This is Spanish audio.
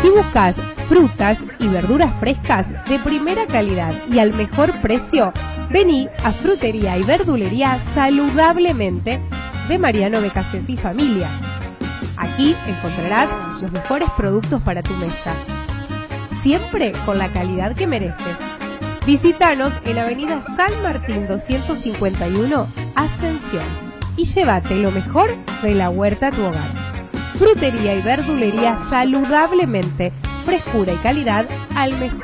Si buscas frutas y verduras frescas de primera calidad y al mejor precio, vení a Frutería y Verdulería Saludablemente de Mariano Becasés y familia. Aquí encontrarás los mejores productos para tu mesa, siempre con la calidad que mereces. Visítanos en Avenida San Martín 251, Ascensión, y llévate lo mejor de la huerta a tu hogar. Frutería y Verdulería Saludablemente, frescura y calidad al mejor